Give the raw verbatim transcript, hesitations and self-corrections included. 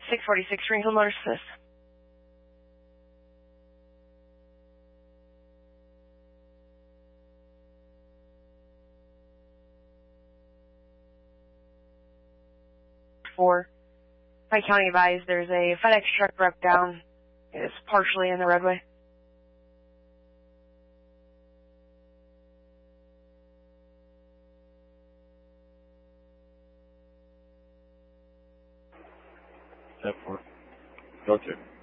six forty-six Greenfield Motor Assist. Four. Pike County advised there's a FedEx truck broke down. It's partially in the roadway. ten four. Go to.